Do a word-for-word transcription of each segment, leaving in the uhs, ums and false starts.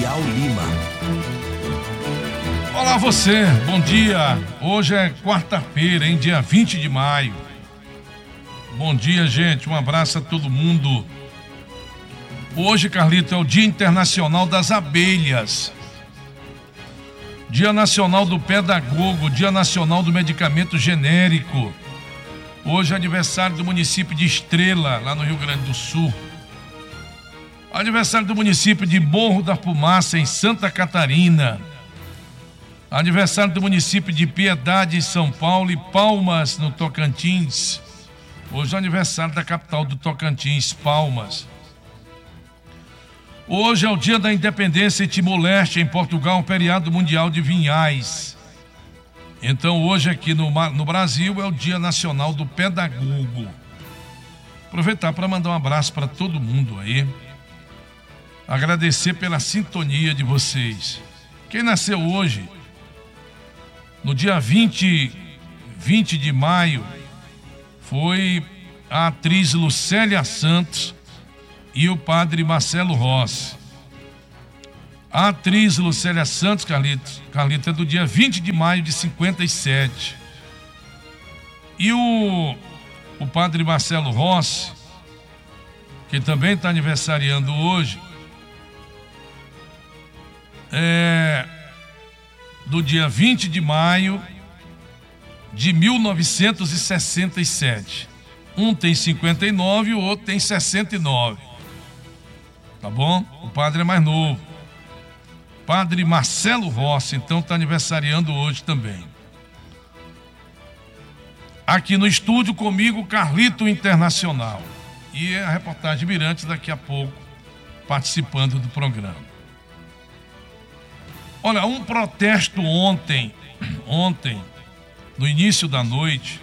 Elial Lima. Olá você, bom dia. Hoje é quarta-feira, hein? Dia vinte de maio. Bom dia, gente. Um abraço a todo mundo. Hoje, Carlito, é o Dia Internacional das Abelhas. Dia Nacional do Pedagogo, Dia Nacional do Medicamento Genérico. Hoje é aniversário do município de Estrela, lá no Rio Grande do Sul. Aniversário do município de Morro da Fumaça, em Santa Catarina. Aniversário do município de Piedade, em São Paulo, e Palmas, no Tocantins. Hoje é aniversário da capital do Tocantins, Palmas. Hoje é o dia da independência em Timor-Leste, em Portugal, um feriado mundial de vinhais. Então hoje aqui no, no Brasil é o Dia Nacional do Pedagogo. Aproveitar para mandar um abraço para todo mundo aí. Agradecer pela sintonia de vocês. Quem nasceu hoje, no dia vinte, vinte de maio, foi a atriz Lucélia Santos e o padre Marcelo Rossi. A atriz Lucélia Santos, Carlito, Carlito, é do dia vinte de maio de cinquenta e sete. E o, o padre Marcelo Rossi, que também está aniversariando hoje, é do dia vinte de maio de mil novecentos e sessenta e sete. Um tem cinquenta e nove e o outro tem sessenta e nove. Tá bom? O padre é mais novo. Padre Marcelo Rossi, então, está aniversariando hoje também. Aqui no estúdio comigo, Carlito Internacional. E a reportagem Mirantes daqui a pouco, participando do programa. Olha, um protesto ontem, ontem, no início da noite,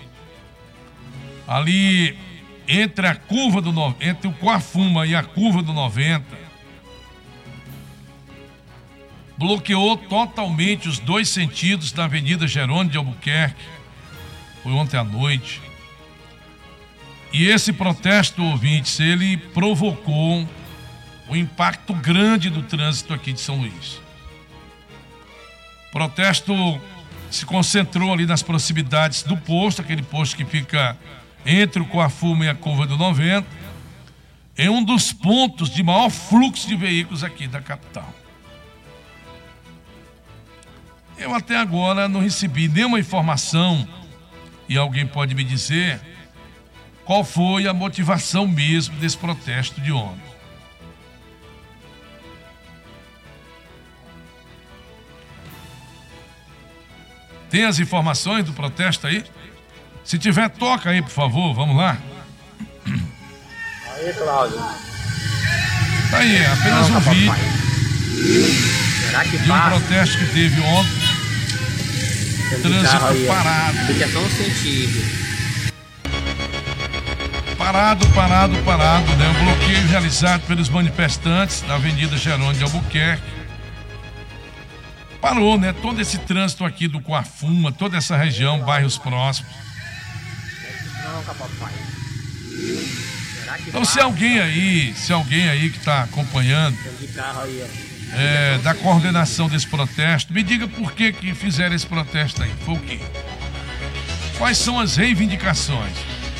ali entre a curva do entre o Coafuma e a curva do noventa, bloqueou totalmente os dois sentidos da Avenida Jerônimo de Albuquerque. Foi ontem à noite. E esse protesto, ouvintes, ele provocou um impacto grande do trânsito aqui de São Luís. O protesto se concentrou ali nas proximidades do posto, aquele posto que fica entre o Coafuma e a curva do noventa, em um dos pontos de maior fluxo de veículos aqui da capital. Eu até agora não recebi nenhuma informação, e alguém pode me dizer qual foi a motivação mesmo desse protesto de ontem. Tem as informações do protesto aí? Se tiver, toca aí, por favor, vamos lá. Aí, Cláudio. Tá aí, é apenas um vídeo Será que de um protesto que teve ontem. Trânsito parado. Fica só um sentido. Parado, parado, parado, né? O bloqueio realizado pelos manifestantes na Avenida Jerônimo de Albuquerque. Parou, né? Todo esse trânsito aqui do Coafuma, toda essa região, bairros próximos. Então, se alguém aí, se alguém aí que está acompanhando, é, da coordenação desse protesto, me diga por que que fizeram esse protesto aí. Foi o quê? Quais são as reivindicações?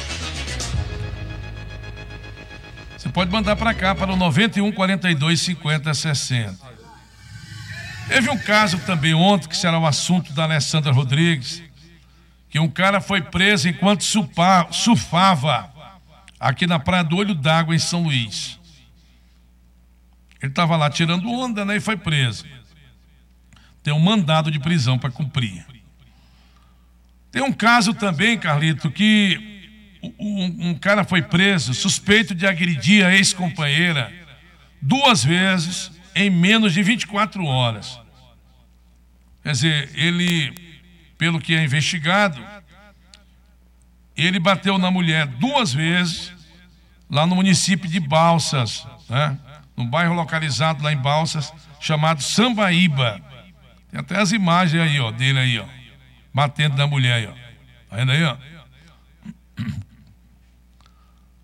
Você pode mandar para cá, para o noventa e um, quarenta e dois, cinquenta, sessenta. Teve um caso também ontem, que será o assunto da Alessandra Rodrigues, que um cara foi preso enquanto supa, surfava aqui na Praia do Olho d'Água, em São Luís. Ele estava lá tirando onda, né, e foi preso. Tem um mandado de prisão para cumprir. Tem um caso também, Carlito, que um, um cara foi preso, suspeito de agredir a ex-companheira duas vezes em menos de vinte e quatro horas. Quer dizer, ele, pelo que é investigado, ele bateu na mulher duas vezes lá no município de Balsas, né? Num bairro localizado lá em Balsas, chamado Sambaíba. Tem até as imagens aí, ó, dele aí, ó, batendo na mulher aí, ó. Tá vendo aí, ó?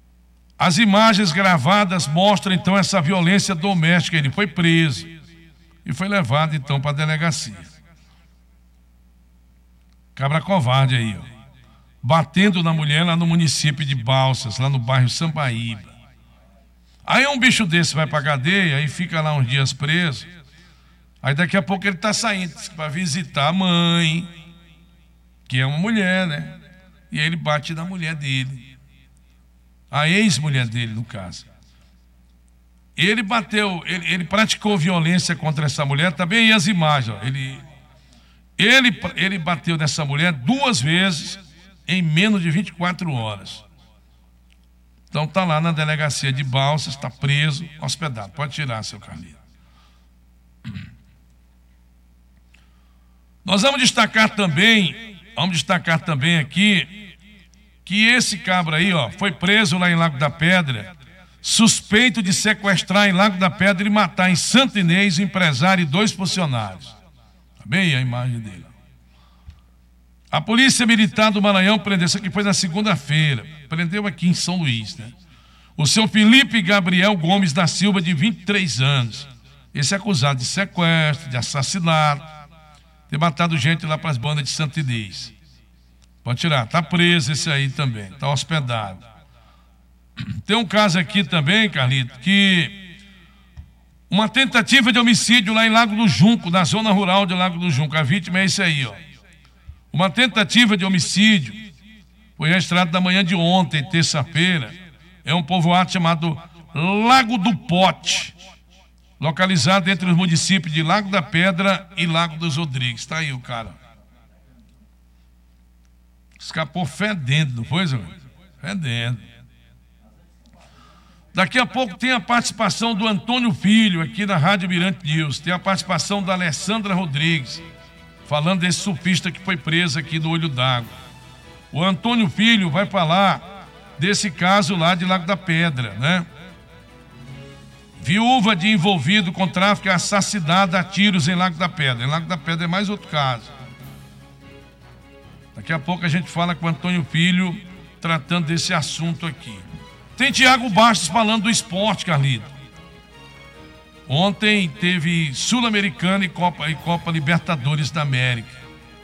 As imagens gravadas mostram então essa violência doméstica. Ele foi preso. e foi levado então para a delegacia. Cabra covarde aí, ó. Batendo na mulher lá no município de Balsas, lá no bairro Sambaíba. Aí um bicho desse vai pra cadeia, aí fica lá uns dias preso. Aí daqui a pouco ele tá saindo para visitar a mãe, que é uma mulher, né? E aí ele bate na mulher dele. A ex-mulher dele, no caso. Ele bateu, ele, ele praticou violência contra essa mulher, também aí as imagens, ó. Ele, ele, ele bateu nessa mulher duas vezes em menos de vinte e quatro horas. Então está lá na delegacia de Balsas, está preso, hospedado. Pode tirar, seu Carlinhos. Nós vamos destacar também, vamos destacar também aqui, que esse cabra aí, ó, foi preso lá em Lago da Pedra, suspeito de sequestrar em Lago da Pedra e matar em Santo Inês o empresário e dois funcionários. Está bem aí a imagem dele. A Polícia Militar do Maranhão prendeu, isso aqui foi na segunda-feira, prendeu aqui em São Luís, né? O seu Felipe Gabriel Gomes da Silva, de vinte e três anos. Esse é acusado de sequestro, de assassinato, ter matado gente lá para as bandas de Santo Inês. Pode tirar, está preso esse aí também, está hospedado. Tem um caso aqui também, Carlito, que uma tentativa de homicídio lá em Lago do Junco, na zona rural de Lago do Junco. A vítima é esse aí, ó. Uma tentativa de homicídio foi registrada na manhã de ontem, terça-feira. É um povoado chamado Lago do Pote, localizado entre os municípios de Lago da Pedra e Lago dos Rodrigues. Está aí o cara. Escapou fedendo, não foi, Zé? Fedendo. Daqui a pouco tem a participação do Antônio Filho, aqui na Rádio Mirante News. Tem a participação da Alessandra Rodrigues, falando desse surfista que foi preso aqui no Olho d'Água. O Antônio Filho vai falar desse caso lá de Lago da Pedra, né? Viúva de envolvido com tráfico é assassinada a tiros em Lago da Pedra. Em Lago da Pedra é mais outro caso. Daqui a pouco a gente fala com o Antônio Filho, tratando desse assunto aqui. Tem Tiago Bastos falando do esporte, Carlito. Ontem teve Sul-Americana e Copa, e Copa Libertadores da América.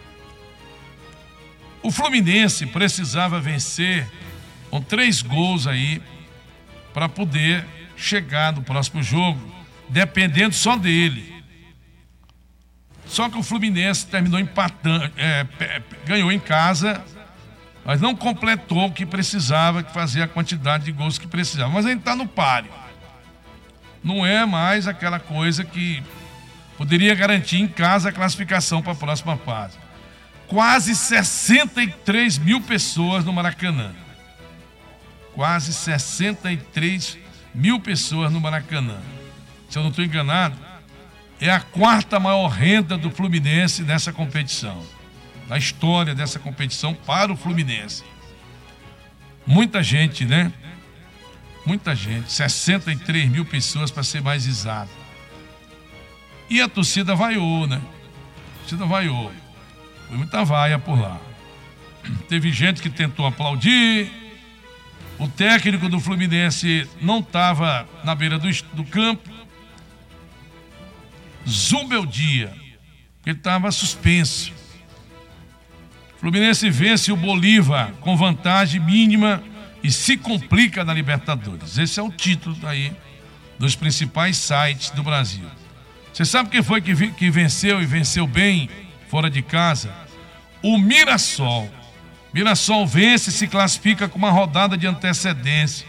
O Fluminense precisava vencer com três gols aí para poder chegar no próximo jogo, dependendo só dele. Só que o Fluminense terminou empatando, é, ganhou em casa, mas não completou o que precisava, que fazia a quantidade de gols que precisava. Mas ainda está no páreo. Não é mais aquela coisa que poderia garantir em casa a classificação para a próxima fase. Quase sessenta e três mil pessoas no Maracanã. Quase sessenta e três mil pessoas no Maracanã. Se eu não estou enganado, é a quarta maior renda do Fluminense nessa competição. Na história dessa competição para o Fluminense. Muita gente, né? Muita gente. sessenta e três mil pessoas, para ser mais exato. E a torcida vaiou, né? A torcida vaiou. Foi muita vaia por lá. Teve gente que tentou aplaudir. O técnico do Fluminense não estava na beira do, do campo. Zubeldia, ele estava suspenso. O Fluminense vence o Bolívar com vantagem mínima e se complica na Libertadores. Esse é o título aí dos principais sites do Brasil. Você sabe quem foi que, que venceu e venceu bem fora de casa? O Mirassol. Mirassol vence e se classifica com uma rodada de antecedência.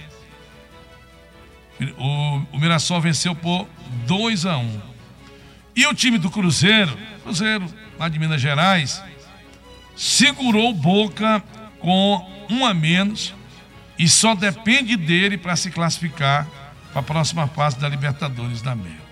O, o Mirassol venceu por dois a um. E o time do Cruzeiro, Cruzeiro lá de Minas Gerais, segurou Boca com um a menos e só depende dele para se classificar para a próxima fase da Libertadores da América.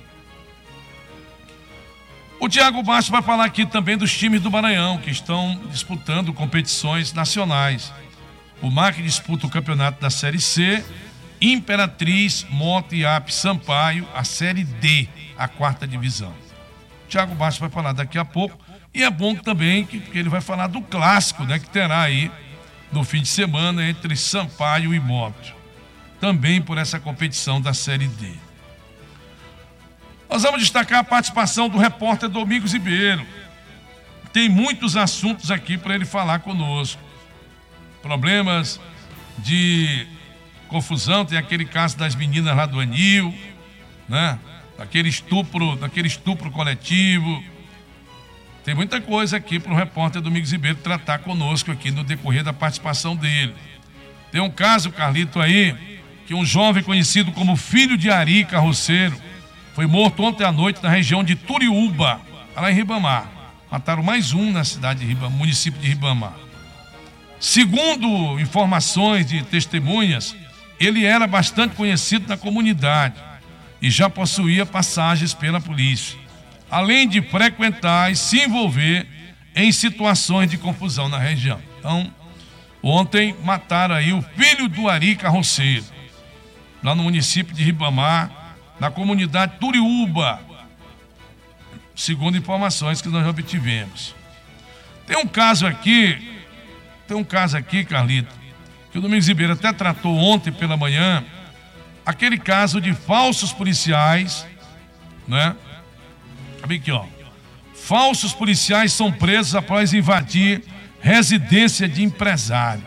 O Tiago Bastos vai falar aqui também dos times do Maranhão, que estão disputando competições nacionais. O M A C disputa o campeonato da Série C, Imperatriz, Moto e A P Sampaio, a Série D, a quarta divisão. O Tiago Bastos vai falar daqui a pouco, e é bom também que, que ele vai falar do clássico, né, que terá aí no fim de semana entre Sampaio e Moto, também por essa competição da Série D. Nós vamos destacar a participação do repórter Domingos Ribeiro. Tem muitos assuntos aqui para ele falar conosco. Problemas de confusão, tem aquele caso das meninas lá do Anil, né? Daquele estupro, daquele estupro coletivo. Tem muita coisa aqui para o repórter Domingos Ribeiro tratar conosco aqui no decorrer da participação dele. Tem um caso, Carlito, aí, que um jovem conhecido como Filho de Ari Carroceiro foi morto ontem à noite na região de Turiúba, lá em Ribamar. Mataram mais um na cidade de Ribamar, município de Ribamar. Segundo informações de testemunhas, ele era bastante conhecido na comunidade e já possuía passagens pela polícia, além de frequentar e se envolver em situações de confusão na região. Então, ontem mataram aí o filho do Ari Carroceiro, lá no município de Ribamar, na comunidade Turiúba, segundo informações que nós obtivemos. Tem um caso aqui, tem um caso aqui, Carlito, que o Domingos Ribeiro até tratou ontem pela manhã, aquele caso de falsos policiais, né? Aqui, ó. Falsos policiais são presos após invadir residência de empresário.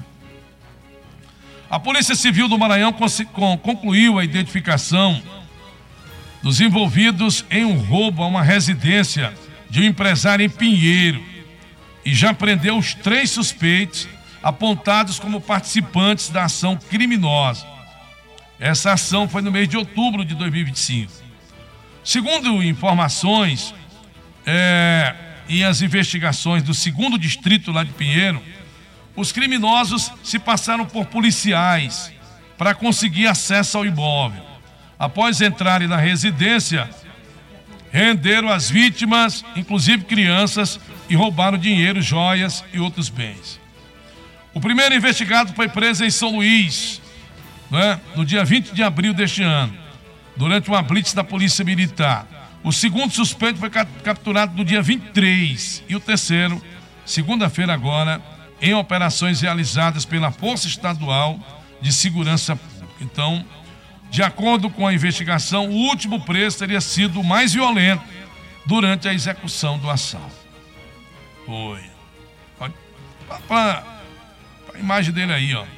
A Polícia Civil do Maranhão concluiu a identificação dos envolvidos em um roubo a uma residência de um empresário em Pinheiro e já prendeu os três suspeitos apontados como participantes da ação criminosa. Essa ação foi no mês de outubro de dois mil e vinte e cinco. Segundo informações é, e as investigações do segundo distrito lá de Pinheiro, os criminosos se passaram por policiais para conseguir acesso ao imóvel. Após entrarem na residência, renderam as vítimas, inclusive crianças, e roubaram dinheiro, joias e outros bens. O primeiro investigado foi preso em São Luís, né, no dia vinte de abril deste ano, durante uma blitz da Polícia Militar. O segundo suspeito foi capturado no dia vinte e três e o terceiro, segunda-feira agora, em operações realizadas pela Força Estadual de Segurança Pública. Então, de acordo com a investigação, o último preso teria sido o mais violento durante a execução do assalto. Foi. Para a imagem dele aí, ó.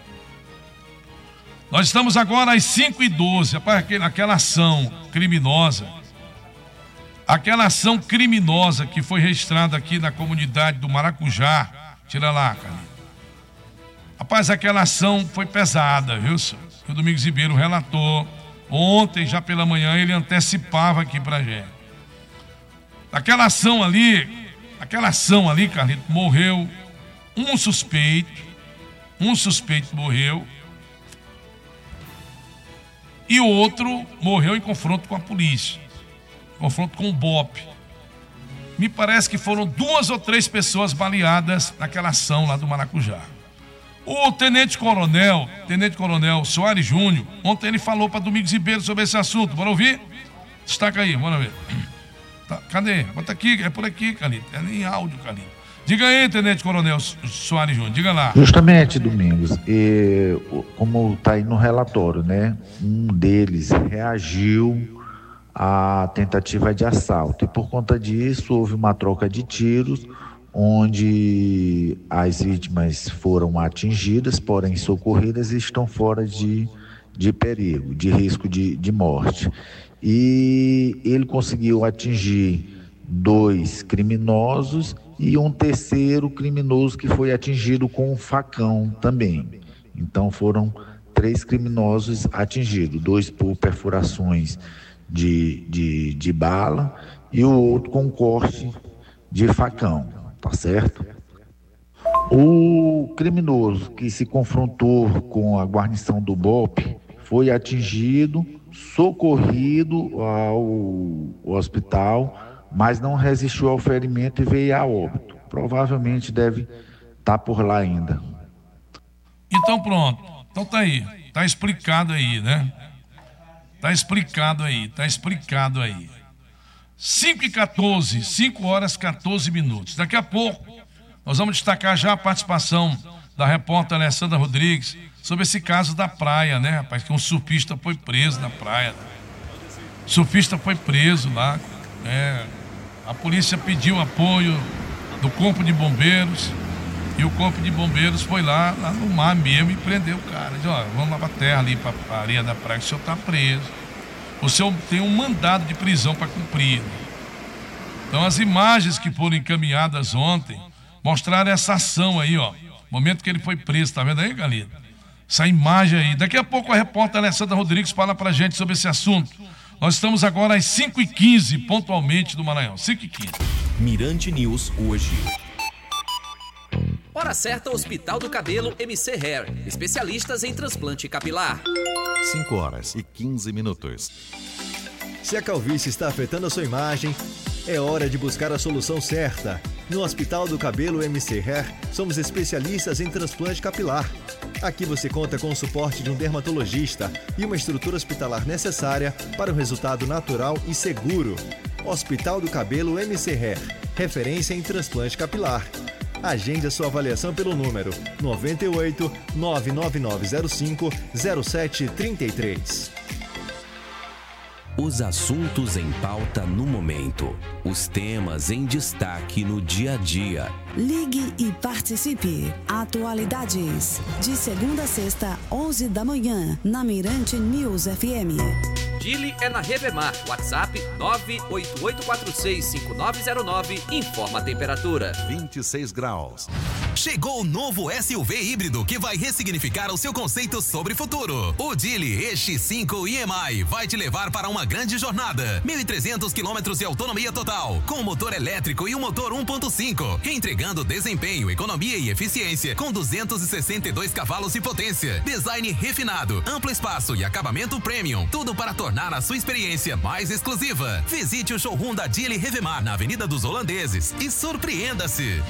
Nós estamos agora às cinco e doze, rapaz, aquela ação criminosa, aquela ação criminosa que foi registrada aqui na comunidade do Maracujá. Tira lá, cara. Rapaz, aquela ação foi pesada, viu, senhor? O Domingos Ribeiro relatou ontem, já pela manhã, ele antecipava aqui pra gente. Aquela ação ali, aquela ação ali, Carlito, morreu um suspeito, um suspeito morreu, e o outro morreu em confronto com a polícia, confronto com o B O P. Me parece que foram duas ou três pessoas baleadas naquela ação lá do Maracujá. O tenente-coronel, tenente-coronel Soares Júnior, ontem ele falou para Domingos Ribeiro sobre esse assunto. Bora ouvir? Destaca aí, bora ver. Tá, cadê? Bota aqui, é por aqui, Carlito. É em áudio, Carlito. Diga aí, tenente-coronel Soares Júnior, diga lá. Justamente, Domingos, e, como está aí no relatório, né? Um deles reagiu à tentativa de assalto e por conta disso houve uma troca de tiros, onde as vítimas foram atingidas, porém socorridas e estão fora de, de perigo, de risco de, de morte. E ele conseguiu atingir dois criminosos e um terceiro criminoso que foi atingido com um facão também. Então foram três criminosos atingidos, dois por perfurações de, de, de bala e o outro com corte de facão. Tá certo? O criminoso que se confrontou com a guarnição do B O P foi atingido, socorrido ao hospital, mas não resistiu ao ferimento e veio a óbito. Provavelmente deve estar por lá ainda. Então pronto. Então tá aí. Tá explicado aí, né? Tá explicado aí. Tá explicado aí. cinco e quatorze, cinco horas e quatorze minutos. Daqui a pouco, nós vamos destacar já a participação da repórter Alessandra Rodrigues sobre esse caso da praia, né, rapaz? Que um surfista foi preso na praia. O surfista foi preso lá. É, a polícia pediu apoio do Corpo de Bombeiros. E o Corpo de Bombeiros foi lá, lá no mar mesmo e prendeu o cara. Diz, ó, vamos lá pra terra ali, pra, pra areia da praia, que o senhor tá preso. O senhor tem um mandado de prisão para cumprir. Então as imagens que foram encaminhadas ontem mostraram essa ação aí, ó. Momento que ele foi preso, tá vendo aí, Galita? Essa imagem aí. Daqui a pouco a repórter Alessandra Rodrigues fala pra gente sobre esse assunto. Nós estamos agora às cinco e quinze, pontualmente do Maranhão. cinco e quinze. Mirante News hoje. Hora certa, Hospital do Cabelo M C Hair. Especialistas em transplante capilar. cinco horas e quinze minutos. Se a calvície está afetando a sua imagem, é hora de buscar a solução certa. No Hospital do Cabelo M C Hair, somos especialistas em transplante capilar. Aqui você conta com o suporte de um dermatologista e uma estrutura hospitalar necessária para um resultado natural e seguro. Hospital do Cabelo M C Hair, referência em transplante capilar. Agende a sua avaliação pelo número nove oito nove nove nove zero cinco zero sete três três. Os assuntos em pauta no momento. Os temas em destaque no dia a dia. Ligue e participe. Atualidades. De segunda a sexta, onze da manhã, na Mirante News F M. Dili é na Revemar. WhatsApp nove oito oito quatro seis cinco nove zero nove. Informa a temperatura. vinte e seis graus. Chegou o novo S U V híbrido que vai ressignificar o seu conceito sobre futuro. O Dili E X cinco I M I vai te levar para uma grande jornada. mil e trezentos quilômetros de autonomia total, com motor elétrico e um motor um ponto cinco, entregando desempenho, economia e eficiência, com duzentos e sessenta e dois cavalos de potência, design refinado, amplo espaço e acabamento premium, tudo para tornar a sua experiência mais exclusiva. Visite o showroom da Dili Revemar na Avenida dos Holandeses e surpreenda-se.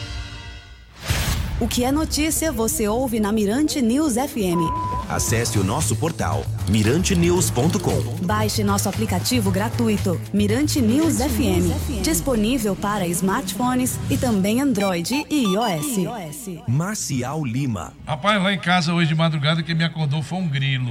O que é notícia você ouve na Mirante News F M. Acesse o nosso portal mirante news ponto com. Baixe nosso aplicativo gratuito Mirante News F M, disponível para smartphones e também Android e iOS. Marcial Lima. Rapaz, lá em casa hoje de madrugada quem me acordou foi um grilo.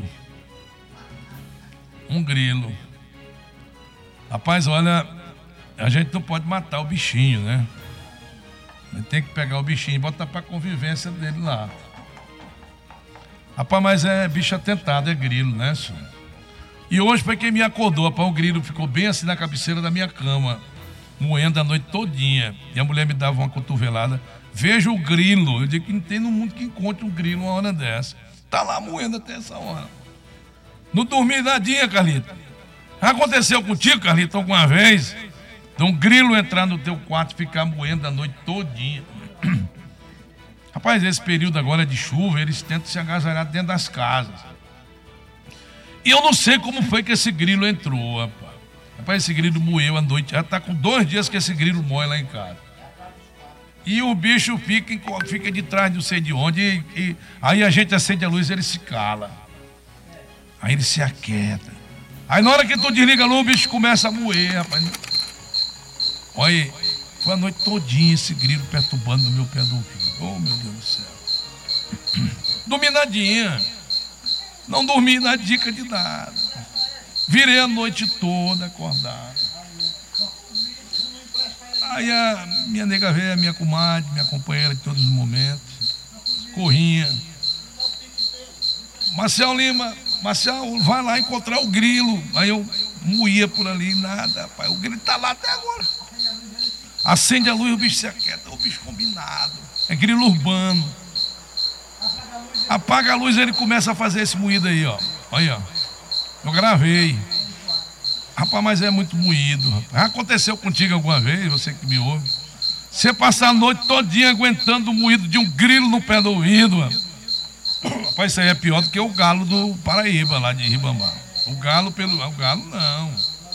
Um grilo. Rapaz, olha, a gente não pode matar o bichinho, né? Tem que pegar o bichinho e botar pra convivência dele lá. Rapaz, mas é bicho atentado, é grilo, né, senhor? E hoje foi quem me acordou, rapaz, o grilo ficou bem assim na cabeceira da minha cama, moendo a noite todinha. E a mulher me dava uma cotovelada. Veja o grilo. Eu digo que não tem no mundo que encontre um grilo uma hora dessa. Tá lá moendo até essa hora. Não dormi nadinha, Carlito. Aconteceu contigo, Carlito, alguma vez? De um grilo entrar no teu quarto e ficar moendo a noite todinha. Rapaz, esse período agora de chuva, eles tentam se agasalhar dentro das casas. E eu não sei como foi que esse grilo entrou, rapaz. Rapaz, esse grilo moeu a noite. Já tá com dois dias que esse grilo moe lá em casa. E o bicho fica, fica de trás de não sei de onde. E, e, aí a gente acende a luz e ele se cala. Aí ele se aquieta. Aí na hora que tu desliga a luz, o bicho começa a moer, rapaz. Olha aí, foi a noite todinha esse grilo perturbando no meu pé do ouvido. Oh, meu Deus do céu. Dormi nadinha. Não dormi na dica de nada. Virei a noite toda acordado. Aí a minha nega velha, minha comadre, minha companheira de todos os momentos, corrinha. Marcial Lima, Marcial, vai lá encontrar o grilo. Aí eu moía por ali, nada, rapaz. O grilo tá lá até agora. Acende a luz, o bicho se aquieta, o bicho combinado. É grilo urbano. Apaga a luz, ele começa a fazer esse moído aí, ó. Olha, eu gravei. Rapaz, mas é muito moído, rapaz. Aconteceu contigo alguma vez, você que me ouve? Você passar a noite todinha aguentando o moído de um grilo no pé do ouvido, rapaz. Rapaz, isso aí é pior do que o galo do Paraíba, lá de Ribamar. O galo pelo... O galo não.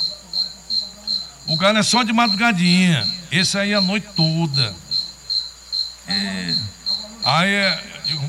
O galo é só de madrugadinha. Esse aí é a noite toda. É... Aí é...